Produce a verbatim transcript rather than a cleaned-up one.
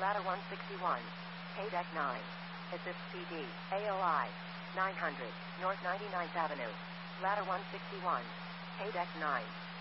Ladder one sixty-one. K deck nine. Assist P D. A O I. nine hundred. North ninety-ninth Avenue. Ladder one sixty-one. K deck nine.